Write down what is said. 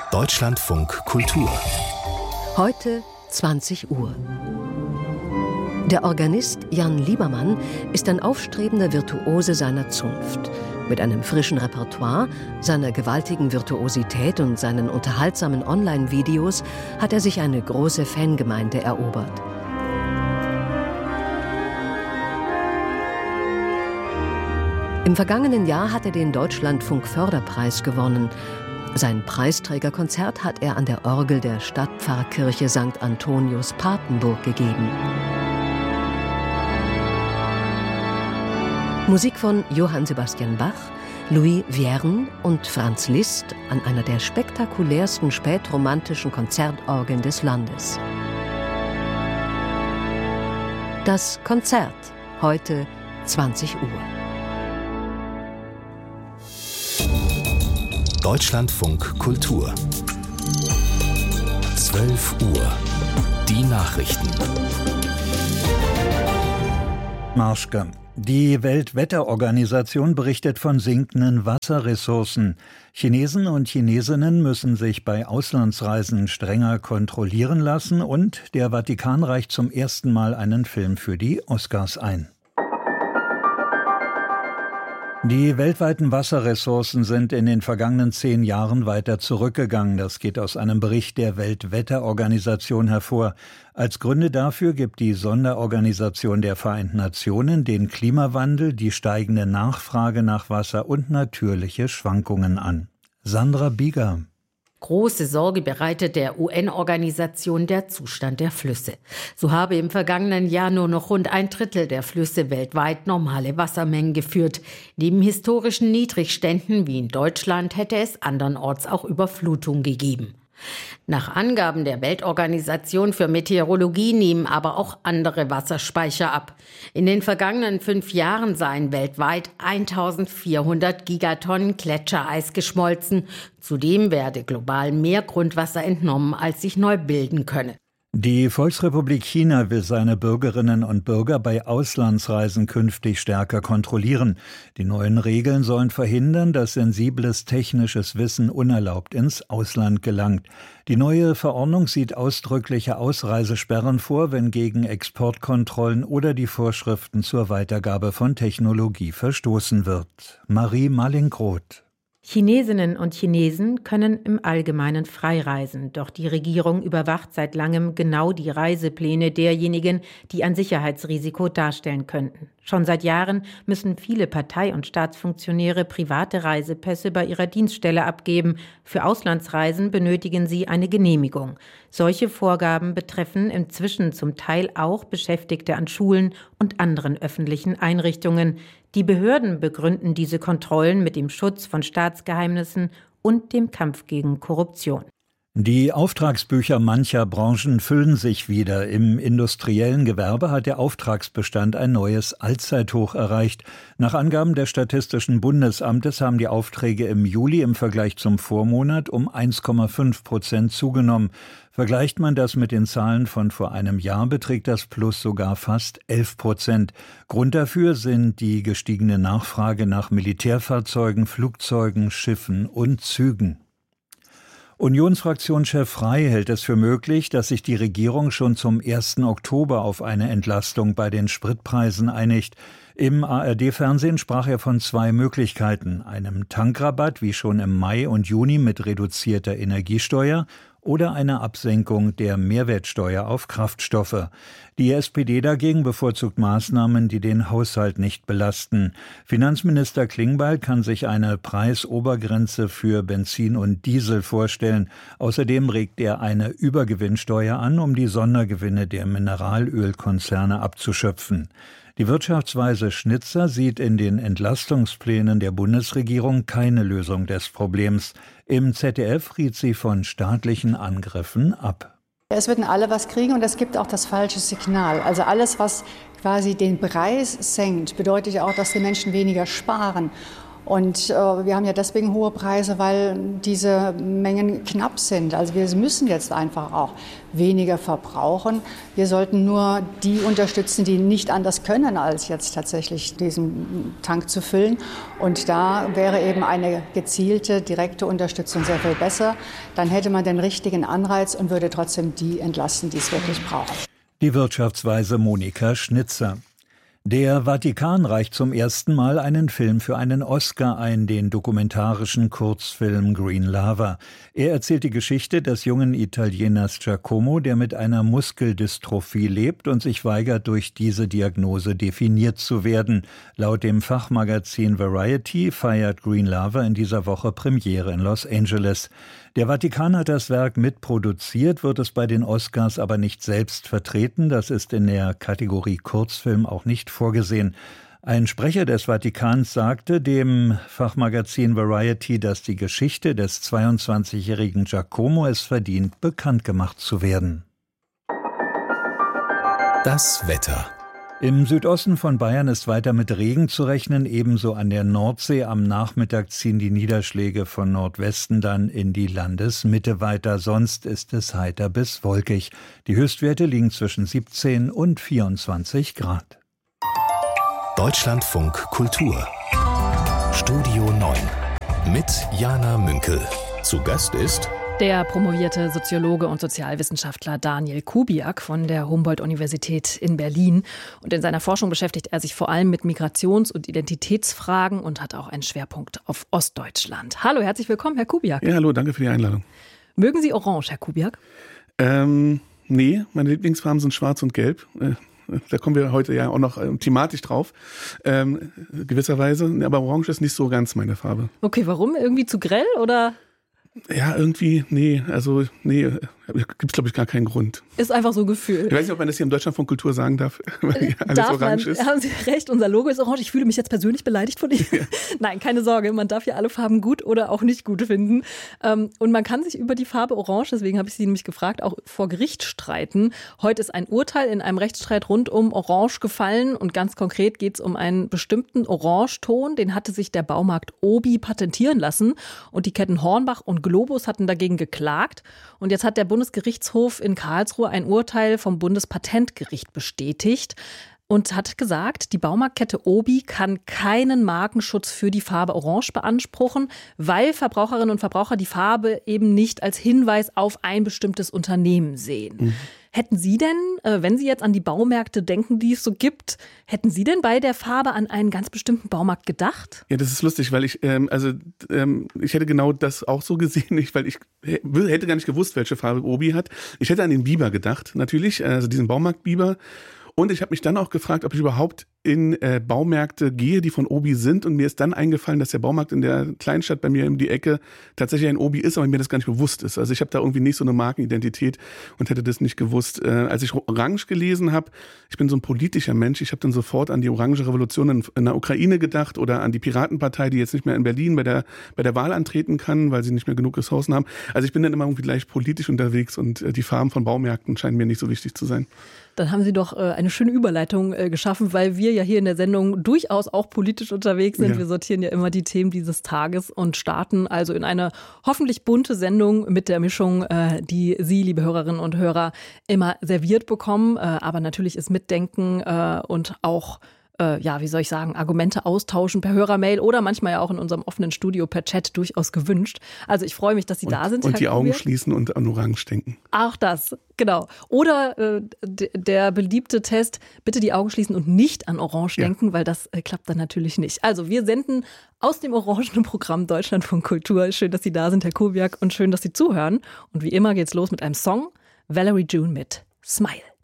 Deutschlandfunk Kultur. Heute 20 Uhr. Der Organist Jan Liebermann ist ein aufstrebender Virtuose seiner Zunft. Mit einem frischen Repertoire, seiner gewaltigen Virtuosität und seinen unterhaltsamen Online-Videos hat er sich eine große Fangemeinde erobert. Im vergangenen Jahr hat er den Deutschlandfunk-Förderpreis gewonnen. Sein Preisträgerkonzert hat er an der Orgel der Stadtpfarrkirche St. Antonius Papenburg gegeben. Musik von Johann Sebastian Bach, Louis Vierne und Franz Liszt an einer der spektakulärsten spätromantischen Konzertorgeln des Landes. Das Konzert, heute 20 Uhr. Deutschlandfunk Kultur. 12 Uhr. Die Nachrichten. Marschke. Die Weltwetterorganisation berichtet von sinkenden Wasserressourcen. Chinesen und Chinesinnen müssen sich bei Auslandsreisen strenger kontrollieren lassen und der Vatikan reicht zum ersten Mal einen Film für die Oscars ein. Die weltweiten Wasserressourcen sind in den vergangenen 10 Jahren weiter zurückgegangen. Das geht aus einem Bericht der Weltwetterorganisation hervor. Als Gründe dafür gibt die Sonderorganisation der Vereinten Nationen den Klimawandel, die steigende Nachfrage nach Wasser und natürliche Schwankungen an. Sandra Bieger. Große Sorge bereitet der UN-Organisation der Zustand der Flüsse. So habe im vergangenen Jahr nur noch rund 1/3 der Flüsse weltweit normale Wassermengen geführt. Neben historischen Niedrigständen wie in Deutschland hätte es andernorts auch Überflutung gegeben. Nach Angaben der Weltorganisation für Meteorologie nehmen aber auch andere Wasserspeicher ab. In den vergangenen 5 Jahren seien weltweit 1400 Gigatonnen Gletschereis geschmolzen. Zudem werde global mehr Grundwasser entnommen, als sich neu bilden könne. Die Volksrepublik China will seine Bürgerinnen und Bürger bei Auslandsreisen künftig stärker kontrollieren. Die neuen Regeln sollen verhindern, dass sensibles technisches Wissen unerlaubt ins Ausland gelangt. Die neue Verordnung sieht ausdrückliche Ausreisesperren vor, wenn gegen Exportkontrollen oder die Vorschriften zur Weitergabe von Technologie verstoßen wird. Marie Mallinckroth. Chinesinnen und Chinesen können im Allgemeinen frei reisen, doch die Regierung überwacht seit langem genau die Reisepläne derjenigen, die ein Sicherheitsrisiko darstellen könnten. Schon seit Jahren müssen viele Partei- und Staatsfunktionäre private Reisepässe bei ihrer Dienststelle abgeben. Für Auslandsreisen benötigen sie eine Genehmigung. Solche Vorgaben betreffen inzwischen zum Teil auch Beschäftigte an Schulen und anderen öffentlichen Einrichtungen. Die Behörden begründen diese Kontrollen mit dem Schutz von Staatsgeheimnissen und dem Kampf gegen Korruption. Die Auftragsbücher mancher Branchen füllen sich wieder. Im industriellen Gewerbe hat der Auftragsbestand ein neues Allzeithoch erreicht. Nach Angaben des Statistischen Bundesamtes haben die Aufträge im Juli im Vergleich zum Vormonat um 1,5% zugenommen. Vergleicht man das mit den Zahlen von vor einem Jahr, beträgt das Plus sogar fast 11%. Grund dafür sind die gestiegene Nachfrage nach Militärfahrzeugen, Flugzeugen, Schiffen und Zügen. Unionsfraktionschef Frey hält es für möglich, dass sich die Regierung schon zum 1. Oktober auf eine Entlastung bei den Spritpreisen einigt. Im ARD-Fernsehen sprach er von 2 Möglichkeiten: einem Tankrabatt wie schon im Mai und Juni mit reduzierter Energiesteuer oder eine Absenkung der Mehrwertsteuer auf Kraftstoffe. Die SPD dagegen bevorzugt Maßnahmen, die den Haushalt nicht belasten. Finanzminister Klingbeil kann sich eine Preisobergrenze für Benzin und Diesel vorstellen. Außerdem regt er eine Übergewinnsteuer an, um die Sondergewinne der Mineralölkonzerne abzuschöpfen. Die Wirtschaftsweise Schnitzer sieht in den Entlastungsplänen der Bundesregierung keine Lösung des Problems. Im ZDF riet sie von staatlichen Angriffen ab. Es würden alle was kriegen und es gibt auch das falsche Signal. Also alles, was quasi den Preis senkt, bedeutet ja auch, dass die Menschen weniger sparen. Und wir haben ja deswegen hohe Preise, weil diese Mengen knapp sind. Also wir müssen jetzt einfach auch weniger verbrauchen. Wir sollten nur die unterstützen, die nicht anders können, als jetzt tatsächlich diesen Tank zu füllen. Und da wäre eben eine gezielte, direkte Unterstützung sehr viel besser. Dann hätte man den richtigen Anreiz und würde trotzdem die entlasten, die es wirklich brauchen. Die Wirtschaftsweise Monika Schnitzer. Der Vatikan reicht zum ersten Mal einen Film für einen Oscar ein, den dokumentarischen Kurzfilm Green Lava. Er erzählt die Geschichte des jungen Italieners Giacomo, der mit einer Muskeldystrophie lebt und sich weigert, durch diese Diagnose definiert zu werden. Laut dem Fachmagazin Variety feiert Green Lava in dieser Woche Premiere in Los Angeles. Der Vatikan hat das Werk mitproduziert, wird es bei den Oscars aber nicht selbst vertreten. Das ist in der Kategorie Kurzfilm auch nicht vorgesehen. Ein Sprecher des Vatikans sagte dem Fachmagazin Variety, dass die Geschichte des 22-jährigen Giacomo es verdient, bekannt gemacht zu werden. Das Wetter. Im Südosten von Bayern ist weiter mit Regen zu rechnen, ebenso an der Nordsee. Am Nachmittag ziehen die Niederschläge von Nordwesten dann in die Landesmitte weiter. Sonst ist es heiter bis wolkig. Die Höchstwerte liegen zwischen 17 und 24 Grad. Deutschlandfunk Kultur. Studio 9 mit Jana Münkel. Zu Gast ist der promovierte Soziologe und Sozialwissenschaftler Daniel Kubiak von der Humboldt-Universität in Berlin. Und in seiner Forschung beschäftigt er sich vor allem mit Migrations- und Identitätsfragen und hat auch einen Schwerpunkt auf Ostdeutschland. Hallo, herzlich willkommen, Herr Kubiak. Ja, hallo, danke für die Einladung. Mögen Sie Orange, Herr Kubiak? Nee, meine Lieblingsfarben sind Schwarz und Gelb. Da kommen wir heute ja auch noch thematisch drauf, gewisserweise. Aber Orange ist nicht so ganz meine Farbe. Okay, warum? Irgendwie zu grell oder? Ja, irgendwie, gibt's, glaube ich, gar keinen Grund. Ist einfach so ein Gefühl. Ich weiß nicht, ob man das hier im Deutschlandfunk Kultur sagen darf, weil hier alles darf orange man, ist. Haben Sie recht, unser Logo ist orange. Ich fühle mich jetzt persönlich beleidigt von Ihnen. Ja. Nein, keine Sorge, man darf ja alle Farben gut oder auch nicht gut finden. Und man kann sich über die Farbe Orange, deswegen habe ich Sie nämlich gefragt, auch vor Gericht streiten. Heute ist ein Urteil in einem Rechtsstreit rund um Orange gefallen und ganz konkret geht es um einen bestimmten Orangeton. Den hatte sich der Baumarkt Obi patentieren lassen und die Ketten Hornbach und Globus hatten dagegen geklagt. Und jetzt hat der Bundesgerichtshof in Karlsruhe ein Urteil vom Bundespatentgericht bestätigt und hat gesagt, die Baumarktkette Obi kann keinen Markenschutz für die Farbe Orange beanspruchen, weil Verbraucherinnen und Verbraucher die Farbe eben nicht als Hinweis auf ein bestimmtes Unternehmen sehen. Mhm. Hätten Sie denn, wenn Sie jetzt an die Baumärkte denken, die es so gibt, hätten Sie denn bei der Farbe an einen ganz bestimmten Baumarkt gedacht? Ja, das ist lustig, weil ich hätte genau das auch so gesehen, weil ich hätte gar nicht gewusst, welche Farbe Obi hat. Ich hätte an den Biber gedacht, natürlich, also diesen Baumarkt Biber. Und ich habe mich dann auch gefragt, ob ich überhaupt in Baumärkte gehe, die von Obi sind. Und mir ist dann eingefallen, dass der Baumarkt in der Kleinstadt bei mir um die Ecke tatsächlich ein Obi ist, aber mir das gar nicht bewusst ist. Also ich habe da irgendwie nicht so eine Markenidentität und hätte das nicht gewusst. Als ich Orange gelesen habe, ich bin so ein politischer Mensch, ich habe dann sofort an die Orange Revolution in der Ukraine gedacht oder an die Piratenpartei, die jetzt nicht mehr in Berlin bei der Wahl antreten kann, weil sie nicht mehr genug Ressourcen haben. Also ich bin dann immer irgendwie gleich politisch unterwegs und die Farben von Baumärkten scheinen mir nicht so wichtig zu sein. Dann haben Sie doch eine schöne Überleitung geschaffen, weil wir ja hier in der Sendung durchaus auch politisch unterwegs sind. Ja. Wir sortieren ja immer die Themen dieses Tages und starten also in eine hoffentlich bunte Sendung mit der Mischung, die Sie, liebe Hörerinnen und Hörer, immer serviert bekommen. Aber natürlich ist Mitdenken und auch Argumente austauschen per Hörermail oder manchmal ja auch in unserem offenen Studio per Chat durchaus gewünscht. Also ich freue mich, dass Sie da sind. Und die Augen schließen und an Orange denken. Auch das, genau. Oder der beliebte Test, bitte die Augen schließen und nicht an Orange denken, weil das klappt dann natürlich nicht. Also wir senden aus dem orangenen Programm Deutschlandfunk Kultur. Schön, dass Sie da sind, Herr Kubiak, und schön, dass Sie zuhören. Und wie immer geht's los mit einem Song, Valerie June mit Smile.